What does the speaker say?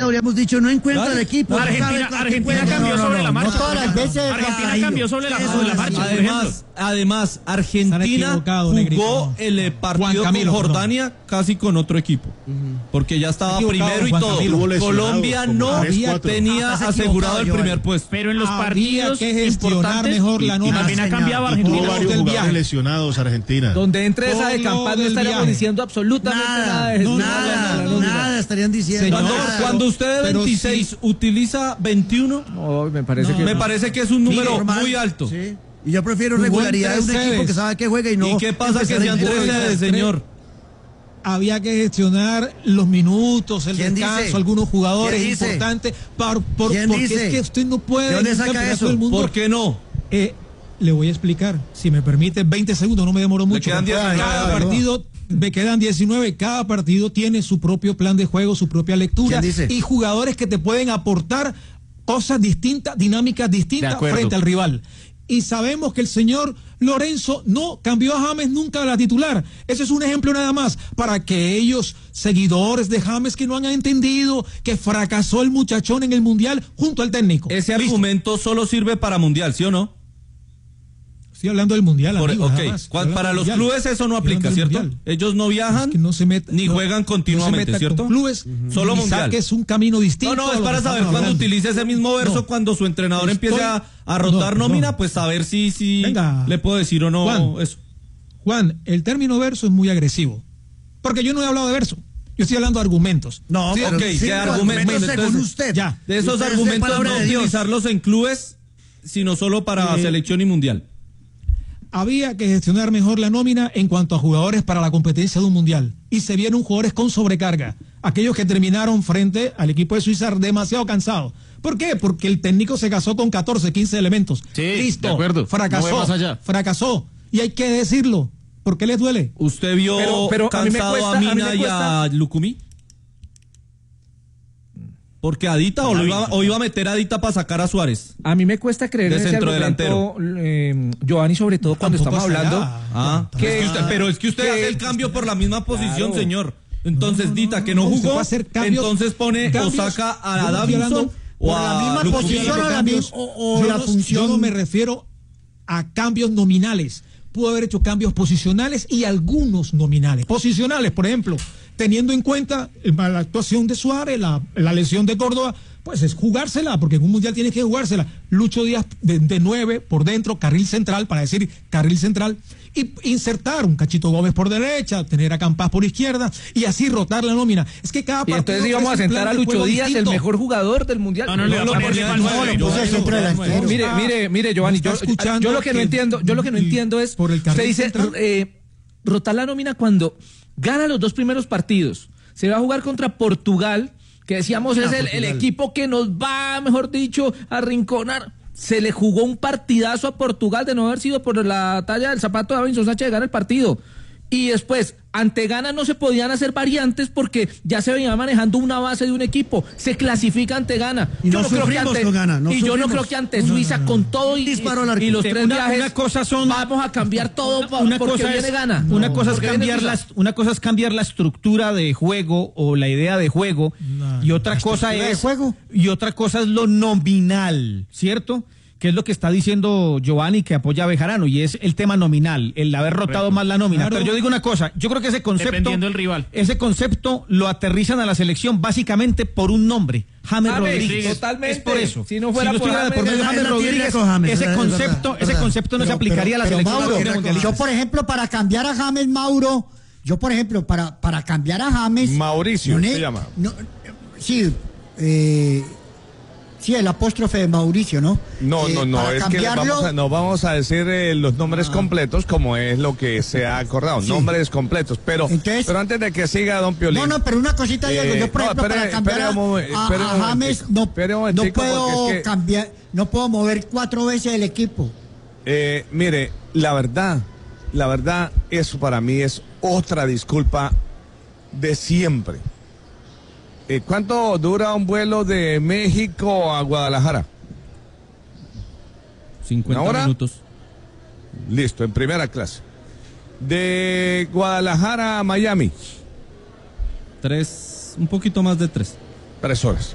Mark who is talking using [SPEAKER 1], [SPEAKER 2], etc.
[SPEAKER 1] habríamos dicho, no encuentra el equipo.
[SPEAKER 2] Argentina cambió sobre la marcha.
[SPEAKER 3] No todas las veces.
[SPEAKER 2] Argentina cambió sobre la marcha.
[SPEAKER 4] Además, Argentina jugó el partido con Jordania casi con otro equipo. Porque ya estaba primero y todo. Colombia no tenía asegurado el primer puesto.
[SPEAKER 2] Pero en los partidos
[SPEAKER 5] que gestionar mejor la nómina.
[SPEAKER 2] También ha cambiado Argentina.
[SPEAKER 6] Tuvo varios jugadores lesionados Argentina.
[SPEAKER 7] Donde entre esa de Campaz no estaríamos diciendo absolutamente
[SPEAKER 1] nada estarían diciendo.
[SPEAKER 4] Cuando usted de 26 utiliza 21, me parece que es un número muy alto.
[SPEAKER 1] Sí. Y yo prefiero regularidad de un equipo que sabe que juega y no.
[SPEAKER 4] ¿Y qué pasa que sean 13, señor?
[SPEAKER 5] Había que gestionar los minutos, el descanso, algunos jugadores importantes. Porque es que usted no puede.
[SPEAKER 1] ¿De dónde saca eso?
[SPEAKER 4] ¿Por qué no?
[SPEAKER 5] Le voy a explicar, si me permite 20 segundos, no me demoro mucho. Me quedan 19, cada partido tiene su propio plan de juego, su propia lectura y jugadores que te pueden aportar cosas distintas, dinámicas distintas frente al rival. Y sabemos que el señor Lorenzo no cambió a James nunca a la titular. Ese es un ejemplo nada más para que ellos, seguidores de James que no han entendido que fracasó el muchachón en el Mundial junto al técnico.
[SPEAKER 4] Ese argumento solo sirve para Mundial, ¿sí o no?
[SPEAKER 5] Estoy hablando del Mundial, amigo,
[SPEAKER 4] para los clubes eso no aplica, ¿cierto? Ellos no viajan ni juegan continuamente, ¿cierto?
[SPEAKER 5] Con clubes,
[SPEAKER 4] solo Mundial.
[SPEAKER 5] Que es un camino distinto.
[SPEAKER 4] No, es para saber cuando utilice ese mismo verso, cuando su entrenador empiece a rotar nómina, pues saber si le puedo decir o no eso.
[SPEAKER 5] Juan, el término verso es muy agresivo, porque yo no he hablado de verso. Yo estoy hablando de argumentos.
[SPEAKER 1] No,
[SPEAKER 4] de argumentos según usted.
[SPEAKER 5] Ya.
[SPEAKER 4] De esos argumentos no utilizarlos en clubes, sino solo para selección y Mundial.
[SPEAKER 5] Había que gestionar mejor la nómina en cuanto a jugadores para la competencia de un mundial. Y se vieron jugadores con sobrecarga. Aquellos que terminaron frente al equipo de Suiza demasiado cansados. ¿Por qué? Porque el técnico se casó con 14, 15 elementos.
[SPEAKER 2] Sí,
[SPEAKER 5] listo.
[SPEAKER 2] De acuerdo.
[SPEAKER 5] Fracasó. Y hay que decirlo. ¿Por qué les duele?
[SPEAKER 4] ¿Usted vio cansado a Mina y a Lucumí? Porque Adita o iba a meter a Adita para sacar a Suárez.
[SPEAKER 7] A mí me cuesta creer
[SPEAKER 4] de
[SPEAKER 7] en ese
[SPEAKER 4] centro
[SPEAKER 7] argumento, Giovanni, sobre todo cuando estamos hablando.
[SPEAKER 4] Pero es que usted hace el cambio por la misma posición, señor. Entonces, Dita, que no jugó, entonces pone o saca a Davinson o a
[SPEAKER 3] la misma posición o la función.
[SPEAKER 5] Yo no me refiero a cambios nominales. Pudo haber hecho cambios posicionales y algunos nominales. Posicionales, por ejemplo, teniendo en cuenta la actuación de Suárez, la lesión de Córdoba, pues es jugársela, porque en un mundial tienes que jugársela. Lucho Díaz de 9 por dentro, carril central, para decir carril central, y insertar un Cachito Gómez por derecha, tener a Campás por izquierda, y así rotar la nómina. Es que cada partido.
[SPEAKER 7] Y entonces íbamos a sentar a Lucho Díaz, el mejor jugador del mundial. Mire, Giovanni, yo lo que no entiendo es, usted dice rotar la nómina cuando gana los 2 primeros partidos. Se va a jugar contra Portugal, que decíamos es el equipo que nos va, mejor dicho, a arrinconar. Se le jugó un partidazo a Portugal de no haber sido por la talla del zapato de Davinson Sánchez de ganar el partido. Y después, ante Ghana no se podían hacer variantes porque ya se venía manejando una base de un equipo. Se clasifica ante Ghana.
[SPEAKER 1] Y yo no
[SPEAKER 7] creo que ante Suiza con todo y los 3 viajes vamos a cambiar todo porque viene Ghana.
[SPEAKER 2] Una cosa es cambiar la estructura de juego o la idea de juego y otra cosa es lo nominal, ¿cierto? Que es lo que está diciendo Giovanni, que apoya a Bejarano, y es el tema nominal, el haber rotado más la nómina. Claro. Pero yo digo una cosa, yo creo que ese concepto lo aterrizan a la selección básicamente por un nombre, James Rodríguez.
[SPEAKER 7] Totalmente.
[SPEAKER 2] Es por eso.
[SPEAKER 7] Si no fuera por
[SPEAKER 2] James Rodríguez, ese concepto no se aplicaría a la selección.
[SPEAKER 3] Mauro, yo, por ejemplo, para cambiar a James, para cambiar a James...
[SPEAKER 6] Mauricio se llama.
[SPEAKER 3] Sí, el apóstrofe de Mauricio, ¿no?
[SPEAKER 6] No, es cambiarlo... que no vamos a decir los nombres completos como es lo que se ha acordado, nombres completos, pero antes de que siga don Piolín.
[SPEAKER 3] No, pero una cosita, Diego, yo por ejemplo para cambiar a James no puedo cambiar, no puedo mover 4 veces el equipo.
[SPEAKER 6] Mire, la verdad, eso para mí es otra disculpa de siempre. ¿Cuánto dura un vuelo de México a Guadalajara?
[SPEAKER 4] 50 minutos.
[SPEAKER 6] Listo, en primera clase. De Guadalajara a Miami.
[SPEAKER 4] Un poquito más de 3.
[SPEAKER 6] 3 horas.